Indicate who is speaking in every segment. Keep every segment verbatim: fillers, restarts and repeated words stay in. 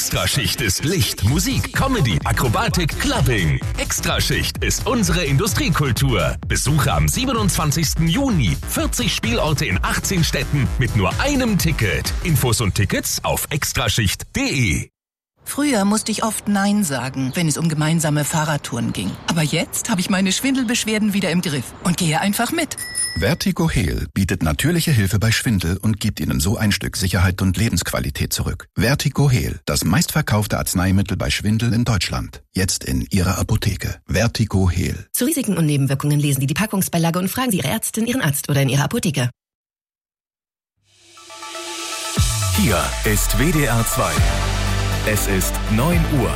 Speaker 1: Extraschicht ist Licht, Musik, Comedy, Akrobatik, Clubbing. Extraschicht ist unsere Industriekultur. Besuche am siebenundzwanzigsten Juni vierzig Spielorte in achtzehn Städten mit nur einem Ticket. Infos und Tickets auf extraschicht punkt de.
Speaker 2: Früher musste ich oft Nein sagen, wenn es um gemeinsame Fahrradtouren ging. Aber jetzt habe ich meine Schwindelbeschwerden wieder im Griff und gehe einfach mit.
Speaker 3: Vertigo Heal bietet natürliche Hilfe bei Schwindel und gibt Ihnen so ein Stück Sicherheit und Lebensqualität zurück. Vertigo Heal, das meistverkaufte Arzneimittel bei Schwindel in Deutschland. Jetzt in Ihrer Apotheke. Vertigo Heal.
Speaker 4: Zu Risiken und Nebenwirkungen lesen Sie die Packungsbeilage und fragen Sie Ihre Ärztin, Ihren Arzt oder in Ihrer Apotheke.
Speaker 1: Hier ist W D R zwei. Es ist neun Uhr.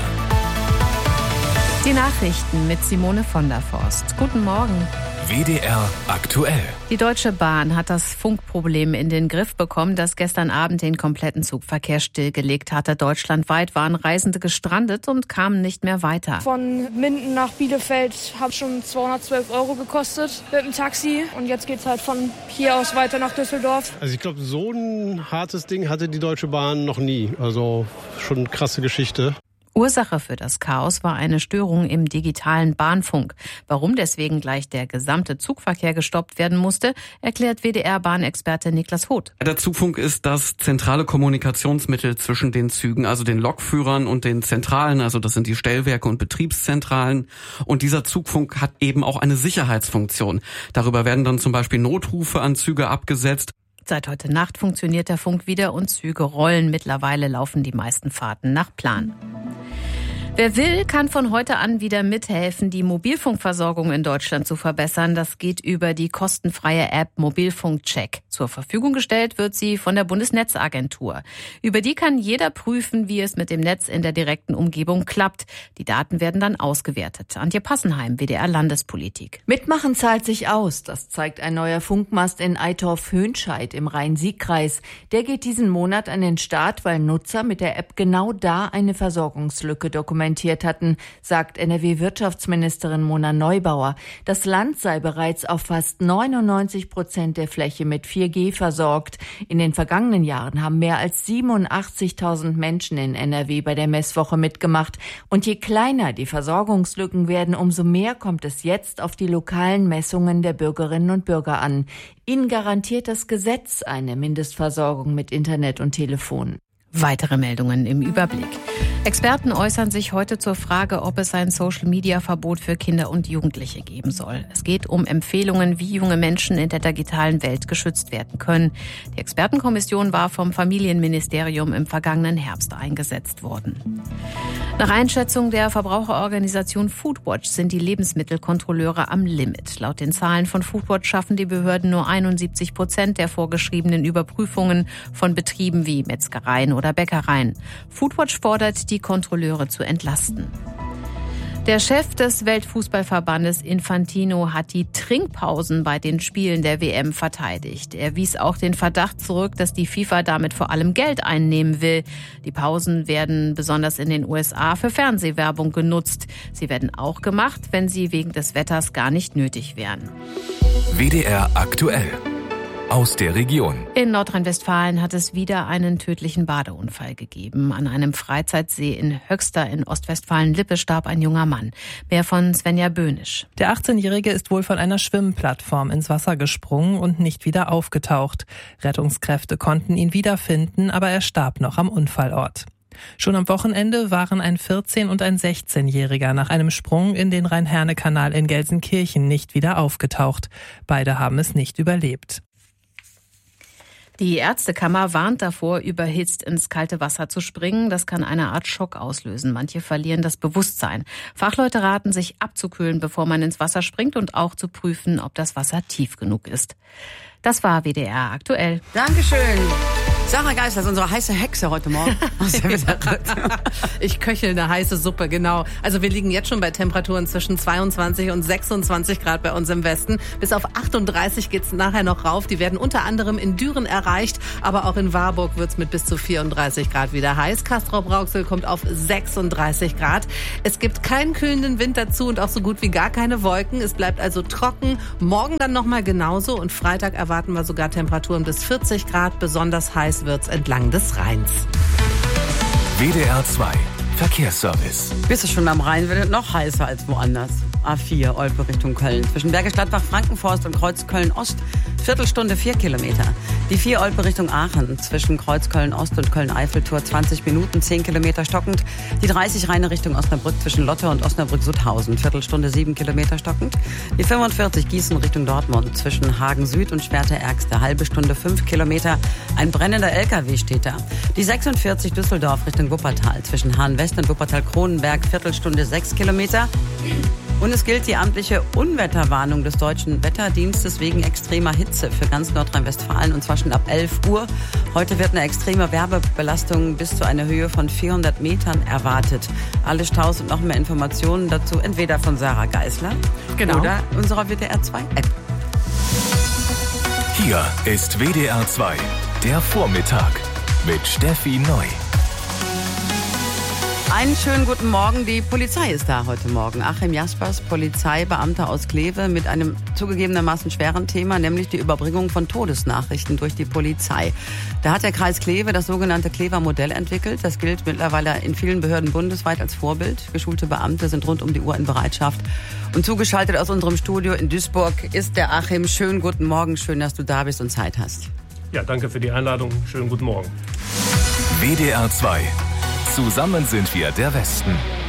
Speaker 5: Die Nachrichten mit Simone von der Forst. Guten Morgen.
Speaker 1: W D R aktuell.
Speaker 5: Die Deutsche Bahn hat das Funkproblem in den Griff bekommen, das gestern Abend den kompletten Zugverkehr stillgelegt hatte. Deutschlandweit waren Reisende gestrandet und kamen nicht mehr weiter.
Speaker 6: Von Minden nach Bielefeld hat schon zweihundertzwölf Euro gekostet mit dem Taxi. Und jetzt geht's halt von hier aus weiter nach Düsseldorf.
Speaker 7: Also ich glaube, so ein hartes Ding hatte die Deutsche Bahn noch nie. Also schon eine krasse Geschichte.
Speaker 5: Ursache für das Chaos war eine Störung im digitalen Bahnfunk. Warum deswegen gleich der gesamte Zugverkehr gestoppt werden musste, erklärt W D R-Bahnexperte Niklas Hoth.
Speaker 8: Der Zugfunk ist das zentrale Kommunikationsmittel zwischen den Zügen, also den Lokführern und den Zentralen, also das sind die Stellwerke und Betriebszentralen. Und dieser Zugfunk hat eben auch eine Sicherheitsfunktion. Darüber werden dann zum Beispiel Notrufe an Züge abgesetzt.
Speaker 5: Seit heute Nacht funktioniert der Funk wieder und Züge rollen. Mittlerweile laufen die meisten Fahrten nach Plan. Wer will, kann von heute an wieder mithelfen, die Mobilfunkversorgung in Deutschland zu verbessern. Das geht über die kostenfreie App Mobilfunkcheck. Zur Verfügung gestellt wird sie von der Bundesnetzagentur. Über die kann jeder prüfen, wie es mit dem Netz in der direkten Umgebung klappt. Die Daten werden dann ausgewertet. Antje Passenheim, W D R Landespolitik.
Speaker 9: Mitmachen zahlt sich aus. Das zeigt ein neuer Funkmast in Eitorf-Hönscheid im Rhein-Sieg-Kreis. Der geht diesen Monat an den Start, weil Nutzer mit der App genau da eine Versorgungslücke dokumentieren hatten, sagt N R W-Wirtschaftsministerin Mona Neubauer. Das Land sei bereits auf fast neunundneunzig Prozent der Fläche mit vier G versorgt. In den vergangenen Jahren haben mehr als siebenundachtzigtausend Menschen in N R W bei der Messwoche mitgemacht. Und je kleiner die Versorgungslücken werden, umso mehr kommt es jetzt auf die lokalen Messungen der Bürgerinnen und Bürger an. Ihnen garantiert das Gesetz eine Mindestversorgung mit Internet und Telefon.
Speaker 5: Weitere Meldungen im Überblick. Experten äußern sich heute zur Frage, ob es ein Social-Media-Verbot für Kinder und Jugendliche geben soll. Es geht um Empfehlungen, wie junge Menschen in der digitalen Welt geschützt werden können. Die Expertenkommission war vom Familienministerium im vergangenen Herbst eingesetzt worden. Nach Einschätzung der Verbraucherorganisation Foodwatch sind die Lebensmittelkontrolleure am Limit. Laut den Zahlen von Foodwatch schaffen die Behörden nur einundsiebzig Prozent der vorgeschriebenen Überprüfungen von Betrieben wie Metzgereien oder Bäckereien. Foodwatch fordert, die Kontrolleure zu entlasten. Der Chef des Weltfußballverbandes Infantino hat die Trinkpausen bei den Spielen der W M verteidigt. Er wies auch den Verdacht zurück, dass die FIFA damit vor allem Geld einnehmen will. Die Pausen werden besonders in den U S A für Fernsehwerbung genutzt. Sie werden auch gemacht, wenn sie wegen des Wetters gar nicht nötig wären.
Speaker 1: W D R aktuell. Aus der Region.
Speaker 5: In Nordrhein-Westfalen hat es wieder einen tödlichen Badeunfall gegeben. An einem Freizeitsee in Höxter in Ostwestfalen-Lippe starb ein junger Mann. Mehr von Svenja Böhnisch.
Speaker 10: Der achtzehnjährige ist wohl von einer Schwimmplattform ins Wasser gesprungen und nicht wieder aufgetaucht. Rettungskräfte konnten ihn wiederfinden, aber er starb noch am Unfallort. Schon am Wochenende waren ein vierzehn- und ein sechzehnjähriger nach einem Sprung in den Rhein-Herne-Kanal in Gelsenkirchen nicht wieder aufgetaucht. Beide haben es nicht überlebt.
Speaker 5: Die Ärztekammer warnt davor, überhitzt ins kalte Wasser zu springen. Das kann eine Art Schock auslösen. Manche verlieren das Bewusstsein. Fachleute raten, sich abzukühlen, bevor man ins Wasser springt und auch zu prüfen, ob das Wasser tief genug ist. Das war W D R aktuell.
Speaker 11: Dankeschön. Sarah Geisler ist unsere heiße Hexe heute Morgen.
Speaker 12: Ich köchel eine heiße Suppe, genau. Also wir liegen jetzt schon bei Temperaturen zwischen zweiundzwanzig und sechsundzwanzig Grad bei uns im Westen. Bis auf achtunddreißig geht's nachher noch rauf. Die werden unter anderem in Düren erreicht, aber auch in Warburg wird's mit bis zu vierunddreißig Grad wieder heiß. Castrop-Rauxel kommt auf sechsunddreißig Grad. Es gibt keinen kühlenden Wind dazu und auch so gut wie gar keine Wolken. Es bleibt also trocken. Morgen dann nochmal genauso und Freitag erwarten wir sogar Temperaturen bis vierzig Grad. Besonders heiß wird's entlang des Rheins.
Speaker 1: W D R zwei Verkehrsservice.
Speaker 11: Bist du schon am Rhein, wird es noch heißer als woanders. A vier, Olpe Richtung Köln. Zwischen Bergisch Gladbach, Frankenforst und Kreuz Köln-Ost. Viertelstunde, vier Kilometer. Die vier Olpe Richtung Aachen. Zwischen Kreuz Köln-Ost und Köln-Eiffeltor zwanzig Minuten, zehn Kilometer stockend. Die dreißig Rheine Richtung Osnabrück zwischen Lotte und Osnabrück-Sutthausen. Viertelstunde, sieben Kilometer stockend. Die fünfundvierzig Gießen Richtung Dortmund. Zwischen Hagen Süd und Schwerte-Ärgste. Halbe Stunde, fünf Kilometer. Ein brennender L K W steht da. Die sechsundvierzig Düsseldorf Richtung Wuppertal. Zwischen Hahn-West und Wuppertal-Kronenberg. Viertelstunde, sechs Kilometer. Und es gilt die amtliche Unwetterwarnung des Deutschen Wetterdienstes wegen extremer Hitze für ganz Nordrhein-Westfalen, und zwar schon ab elf Uhr. Heute wird eine extreme Wärmebelastung bis zu einer Höhe von vierhundert Metern erwartet. Alle Staus und noch mehr Informationen dazu entweder von Sarah Geisler
Speaker 12: genau.
Speaker 11: oder unserer W D R zwei App.
Speaker 1: Hier ist W D R zwei, der Vormittag mit Steffi Neu.
Speaker 11: Einen schönen guten Morgen. Die Polizei ist da heute Morgen. Achim Jaspers, Polizeibeamter aus Kleve, mit einem zugegebenermaßen schweren Thema, nämlich die Überbringung von Todesnachrichten durch die Polizei. Da hat der Kreis Kleve das sogenannte Klever Modell entwickelt. Das gilt mittlerweile in vielen Behörden bundesweit als Vorbild. Geschulte Beamte sind rund um die Uhr in Bereitschaft. Und zugeschaltet aus unserem Studio in Duisburg ist der Achim. Schönen guten Morgen. Schön, dass du da bist und Zeit hast.
Speaker 13: Ja, danke für die Einladung. Schönen guten Morgen.
Speaker 1: W D R zwei. Zusammen sind wir der Westen.